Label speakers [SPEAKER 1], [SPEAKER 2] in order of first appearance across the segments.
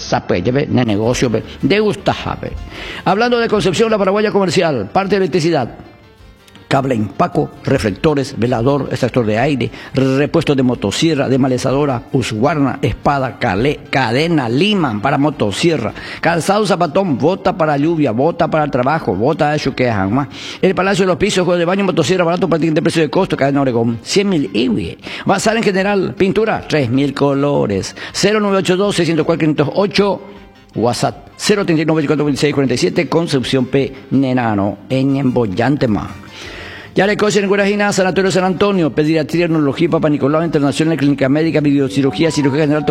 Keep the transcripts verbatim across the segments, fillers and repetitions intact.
[SPEAKER 1] sape, de negocio, de gustajabe. Hablando de Concepción, la Paraguaya Comercial, parte de electricidad. Cable Impaco, reflectores, velador, extractor de aire, repuestos de motosierra, de malezadora, Husqvarna, espada, calé, cadena, liman para motosierra, calzado, zapatón, bota para lluvia, bota para el trabajo, bota de eso que jamás. El Palacio de los Pisos, juego de baño, motosierra, barato, prácticamente precio de costo, cadena Oregón, cien mil iwi. Bazar en general, pintura, tres mil colores, cero nueve ocho dos, seis cero cuatro, quinientos ocho. WhatsApp cero treinta y nueve, veinticuatro, veintiséis, cuarenta y siete, Concepción P. Nenano, en Emboyantema. Yarecoche en Guarajina, Sanatorio San Antonio, Pediatría, Neurología, Papa Nicolau Internacional, Clínica Médica, Videocirugía, Cirugía General,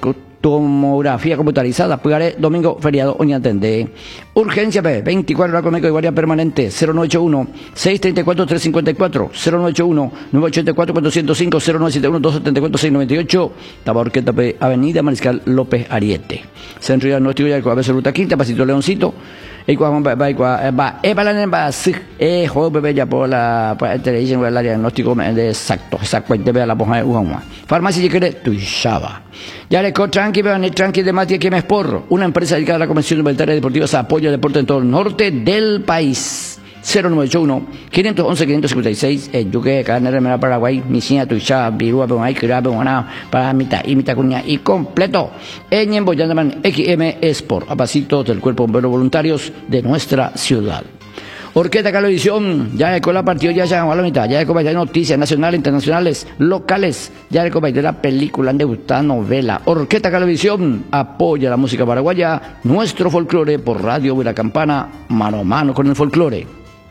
[SPEAKER 1] Tomografía Computarizada, Pugaré, Domingo, Feriado, Oñatendé. Urgencia P, veinticuatro horas con médico de guardia permanente, cero nueve ocho uno, seis tres cuatro, tres cinco cuatro, cero nueve ocho uno, nueve ocho cuatro, cuatro cero cinco, cero nueve siete uno, dos siete cuatro, seis nueve ocho, Tabaorqueta P, Avenida Mariscal López Ariete. Centro Diagnóstico de Alcoa, Ruta Quinta, Pasito Leoncito. Y cuando va va va es para la va sí es juego bebé ya por la pues te dicen el diagnóstico de exacto exacto te ve la poja una farmacia si quiere tu chava ya le co tranqui vean el tranqui de Matías que me esporro una empresa dedicada a la Convención Humanitaria Deportiva apoya el deporte en todo el norte del país. Cero nueve ocho uno, quinientos once, quinientos cincuenta y seis, el Yuque, Carnera, Mera, Paraguay, Misina, Tuichá, Virúa, Peonay, Kirá, Peoná, para mitad y mitad cuña y completo. En Emboyandaman, X M Sport, a pasitos del Cuerpo de Bomberos Voluntarios de nuestra ciudad. Orquesta Calovisión, ya de la partido, ya llegamos a la mitad, ya de copa de noticias nacionales, internacionales, locales, ya de copa de la película, han debutado novela. Orquesta Calovisión apoya la música paraguaya, nuestro folclore por Radio La Campana, mano a mano con el folclore.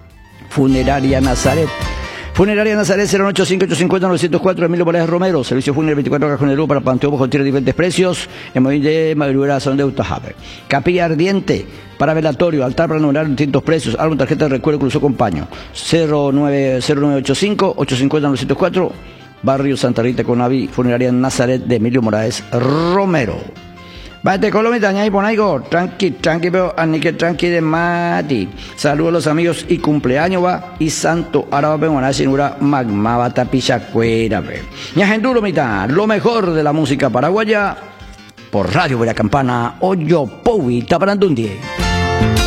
[SPEAKER 1] Funeraria Nazaret. Funeraria Nazaret cero ocho cinco ocho cinco cero nueve cero cuatro, Emilio Morales Romero. Servicio fúnebre veinticuatro horas con el para Panteón bajo tierra de diferentes precios. En Moín de Madrugada, Son de Utajabe. Capilla Ardiente para velatorio, altar para numerar distintos precios. Álbum, tarjeta de recuerdo, incluso compaño. cero nueve ocho cinco ocho cinco cero nueve cero cuatro. Barrio Santa Rita Conavi. Funeraria Nazaret de Emilio Morales Romero. Vete Colombia, y ponaigo, tranqui, tranqui, pero anique tranqui de mati. Saludos a los amigos y cumpleaños va y santo ahora va a sinura magma bata pichacuera. Ñajenduro mitad, lo mejor de la música paraguaya por Radio La Campana, Oyo Powi Taparandundi.